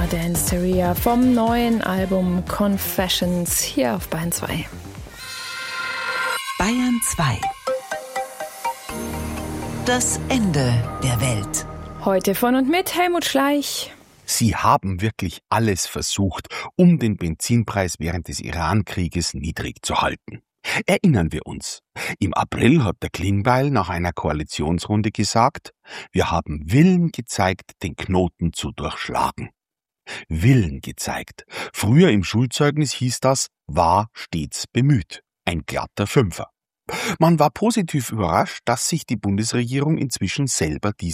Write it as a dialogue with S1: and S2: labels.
S1: war Dan Steria vom neuen Album Confessions hier auf Bayern 2.
S2: Bayern 2. Das Ende der Welt.
S1: Heute von und mit Helmut Schleich.
S3: Sie haben wirklich alles versucht, um den Benzinpreis während des Iran-Krieges niedrig zu halten. Erinnern wir uns. Im April hat der Klingbeil nach einer Koalitionsrunde gesagt, wir haben Willen gezeigt, den Knoten zu durchschlagen. Willen gezeigt. Früher im Schulzeugnis hieß das, war stets bemüht. Ein glatter Fünfer. Man war positiv überrascht, dass sich die Bundesregierung inzwischen selber